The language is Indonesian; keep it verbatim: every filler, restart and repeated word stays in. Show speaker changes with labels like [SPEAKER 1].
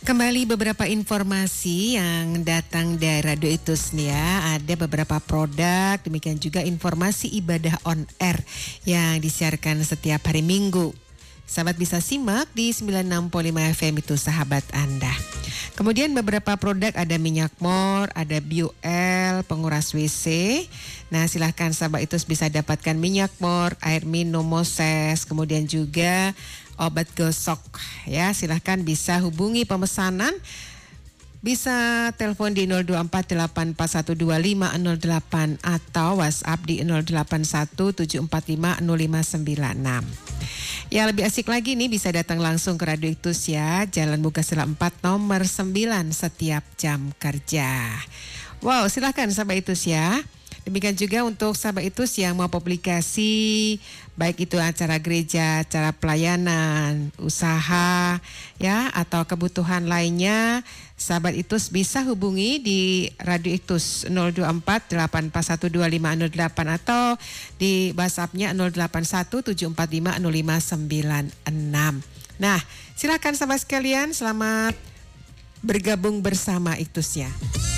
[SPEAKER 1] Kembali beberapa informasi yang datang dari Radio Itus nih ya. Ada beberapa produk, demikian juga informasi ibadah on air yang disiarkan setiap hari Minggu. Sahabat bisa simak di sembilan puluh enam koma lima F M, itu sahabat Anda. Kemudian beberapa produk, ada minyak mor, ada Bioel, penguras W C. Nah, silahkan sahabat Itus bisa dapatkan minyak mor, air minum Moses, kemudian juga obat gosok ya. Silahkan bisa hubungi pemesanan, bisa telepon di nol dua empat delapan empat satu dua lima nol delapan atau WhatsApp di nol delapan satu tujuh empat lima nol lima sembilan enam. Ya, lebih asik lagi nih bisa datang langsung ke Radio Itus ya, Jalan Bugasela empat nomor sembilan setiap jam kerja. Wow, silahkan sahabat Itus ya. Demikian juga untuk sahabat Itus yang mau publikasi, baik itu acara gereja, acara pelayanan, usaha, ya, atau kebutuhan lainnya, sahabat Itus bisa hubungi di Radio Itus nol dua empat delapan empat satu dua lima nol delapan atau di WhatsApp-nya nol delapan satu tujuh empat lima nol lima sembilan enam. Nah, silakan sahabat sekalian, selamat bergabung bersama Itus ya.